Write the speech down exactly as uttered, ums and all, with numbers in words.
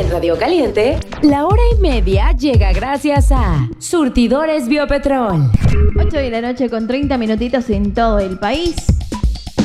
En Radio Caliente, la hora y media llega gracias a Surtidores Biopetrol. ocho de la noche con treinta minutitos en todo el país.